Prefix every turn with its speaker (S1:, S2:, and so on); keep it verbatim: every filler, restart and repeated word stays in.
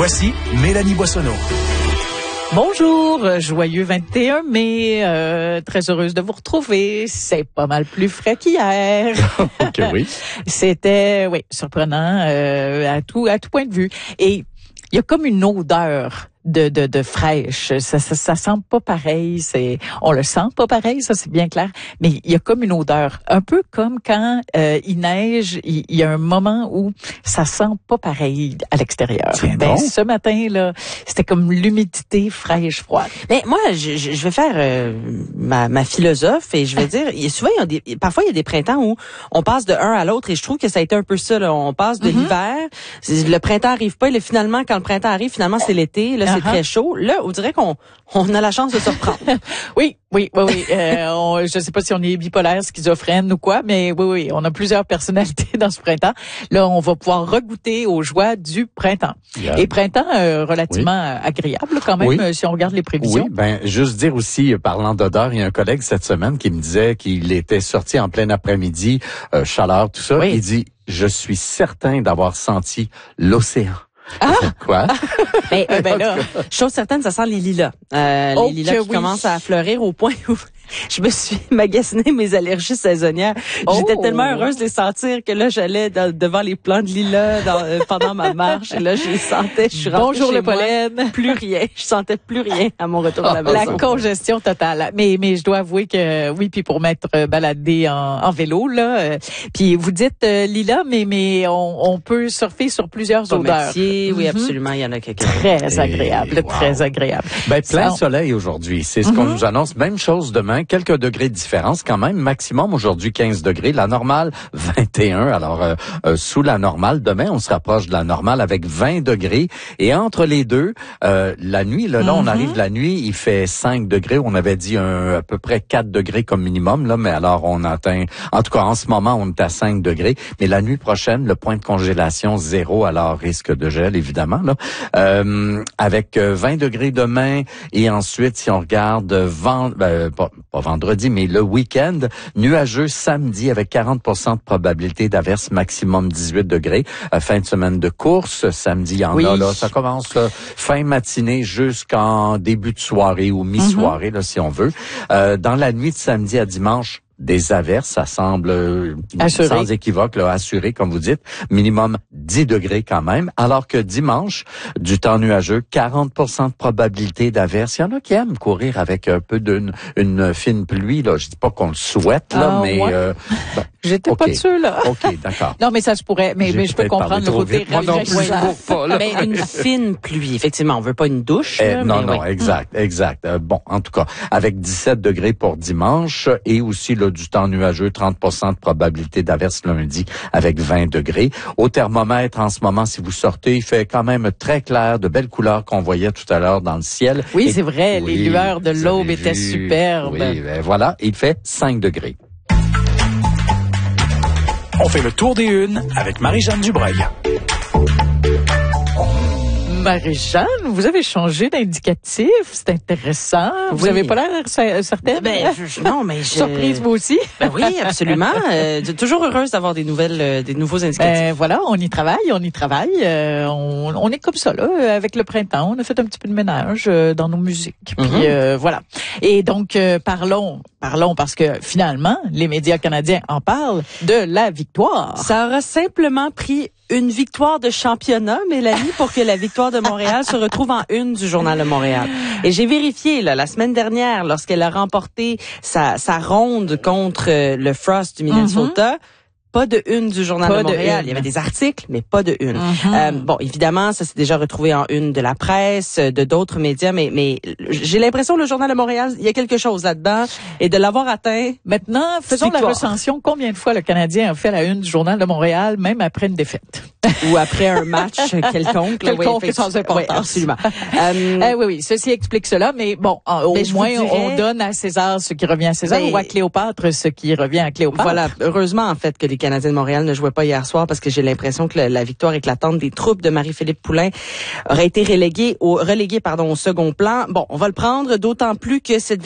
S1: Voici Mélanie Boissonneau.
S2: Bonjour, joyeux vingt et un mai, euh, très heureuse de vous retrouver. C'est pas mal plus frais qu'hier.
S3: Ok, oui.
S2: C'était, oui, surprenant euh, à tout à tout point de vue. Et il y a comme une odeur de de, de fraîche. Ça, ça ça sent pas pareil. C'est, on le sent pas pareil, ça c'est bien clair. Mais il y a comme une odeur, un peu comme quand euh, il neige. Il, il y a un moment où ça sent pas pareil à l'extérieur.
S3: C'est
S2: Ben
S3: bon.
S2: ce matin là, c'était comme l'humidité fraîche froide.
S4: Mais moi, je, je, je vais faire euh, ma, ma philosophe et je vais dire, il y a souvent, il y a des, parfois il y a des printemps où on passe de un à l'autre et je trouve que ça a été un peu ça. Là. On passe de mm-hmm. l'hiver, le printemps arrive pas et là, finalement, quand le printemps arrive, finalement c'est l'été. Là, c'est uh-huh. très chaud. Là, on dirait qu'on on a la chance de se reprendre.
S2: oui, oui, oui, oui. Euh, on, je sais pas si on est bipolaire, schizophrène ou quoi, mais oui, oui, on a plusieurs personnalités dans ce printemps. Là, on va pouvoir regoûter aux joies du printemps. Yeah. Et printemps euh, relativement oui. agréable quand même, oui. euh, si on regarde les prévisions.
S3: Oui, ben juste dire aussi, parlant d'odeur, il y a un collègue cette semaine qui me disait qu'il était sorti en plein après-midi, euh, chaleur, tout ça. Oui. Il dit, je suis certain d'avoir senti l'océan.
S4: Ah!
S3: Quoi?
S4: ben, euh, ben là, chose certaine, ça sent les lilas. Euh,
S2: oh,
S4: les lilas qui
S2: oui.
S4: commencent à fleurir au point où je me suis magasiné mes allergies saisonnières. Oh. J'étais tellement heureuse de les sentir que là, j'allais dans, devant les plants de lilas dans, euh, pendant ma marche. Et là, je les sentais. Je suis rentrée
S2: Bonjour
S4: chez
S2: le
S4: moi,
S2: pollen.
S4: Plus rien. Je sentais plus rien à mon retour à la maison.
S2: La congestion totale. Mais mais je dois avouer que oui, puis pour m'être baladée en, en vélo là, euh, puis vous dites euh, lilas, mais mais on, on peut surfer sur plusieurs odeurs.
S4: Mm-hmm. Oui, absolument. Il y en a quelques
S2: très agréable, wow. très agréable.
S3: Ben plein Ça, soleil aujourd'hui. C'est ce mm-hmm. qu'on nous annonce. Même chose demain. Quelques degrés de différence quand même. Maximum aujourd'hui quinze degrés. La normale vingt et un. Alors euh, euh, sous la normale. Demain on se rapproche de la normale avec vingt degrés. Et entre les deux, euh, la nuit là, là mm-hmm. on arrive la nuit. Il fait cinq degrés. On avait dit un, à peu près quatre degrés comme minimum là. Mais alors on atteint. En tout cas en ce moment on est à cinq degrés. Mais la nuit prochaine le point de congélation zéro. Alors risque de gel évidemment là. Euh, avec vingt degrés demain et ensuite si on regarde vend, euh, pas, pas vendredi mais le week-end nuageux samedi avec quarante pour cent de probabilité d'averse, maximum dix-huit degrés. Euh, fin de semaine de course samedi il y en oui. a là, ça commence là, fin matinée jusqu'en début de soirée ou mi-soirée mm-hmm. là si on veut. Euh, dans la nuit de samedi à dimanche des averses, ça semble euh, sans équivoque, là, assuré, comme vous dites. Minimum dix degrés quand même. Alors que dimanche, du temps nuageux, quarante pour cent de probabilité d'averse. Il y en a qui aiment courir avec un peu d'une une fine pluie, là. Je dis pas qu'on le souhaite, là,
S2: ah,
S3: mais...
S2: Ouais.
S3: Euh, ben,
S2: J'étais
S3: okay.
S2: pas de ceux, là.
S3: OK, d'accord.
S2: Non, mais ça se pourrait. Mais, mais je peux comprendre le côté...
S3: Moi non plus, je pas, là.
S4: Mais une fine pluie, effectivement. On veut pas une douche.
S3: Eh,
S4: là,
S3: non,
S4: mais
S3: non,
S4: oui.
S3: exact, exact. Euh, bon, en tout cas, avec dix-sept degrés pour dimanche et aussi là, du temps nuageux, trente pour cent de probabilité d'averse lundi avec vingt degrés. Au thermomètre, en ce moment, si vous sortez, il fait quand même très clair, de belles couleurs qu'on voyait tout à l'heure dans le ciel.
S2: Oui,
S3: et,
S2: c'est vrai,
S3: oui,
S2: les lueurs de l'aube étaient superbes.
S3: Oui, ben voilà, il fait cinq degrés.
S1: On fait le tour des unes avec Marie-Jeanne Dubreuil.
S2: Marie-Jeanne, vous avez changé d'indicatif, c'est intéressant. Vous
S4: oui.
S2: avez pas l'air certaine?
S4: Ben, je, non, mais je...
S2: Surprise, vous aussi?
S4: Ben oui, absolument. Euh, toujours heureuse d'avoir des nouvelles, euh, des nouveaux indicatifs.
S2: Ben voilà, on y travaille, on y travaille. Euh, on, on est comme ça, là, avec le printemps. On a fait un petit peu de ménage euh, dans nos musiques. Puis mm-hmm. euh, voilà. Et donc, euh, parlons, parlons, parce que finalement, les médias canadiens en parlent de la victoire.
S4: Ça aura simplement pris une victoire de championnat, Mélanie, pour que la victoire de Montréal se retrouve en une du Journal de Montréal. Et j'ai vérifié là, la semaine dernière, lorsqu'elle a remporté sa, sa ronde contre euh, le Frost du Minnesota, mm-hmm. pas de une du Journal pas de Montréal. De Il y avait des articles, mais pas de une. Mm-hmm. Euh, bon, évidemment, ça s'est déjà retrouvé en une de la presse, de d'autres médias, mais mais j'ai l'impression que le Journal de Montréal, il y a quelque chose là-dedans, et de l'avoir atteint.
S2: Maintenant, faisons victoire. La recension. Combien de fois le Canadien a fait la une du Journal de Montréal, même après une défaite?
S4: Ou après un match quelconque.
S2: Quelconque
S4: oui,
S2: sans importance.
S4: Oui, absolument. euh,
S2: euh, oui, oui, ceci explique cela, mais bon, au mais moins, dirais... on donne à César ce qui revient à César, ben, ou à Cléopâtre ce qui revient à Cléopâtre.
S4: Voilà, heureusement, en fait, que les Canadiens de Montréal ne jouaient pas hier soir, parce que j'ai l'impression que la, la victoire éclatante des troupes de Marie-Philippe Poulin aurait été reléguée au, reléguée, pardon, au second plan. Bon, on va le prendre, d'autant plus que cette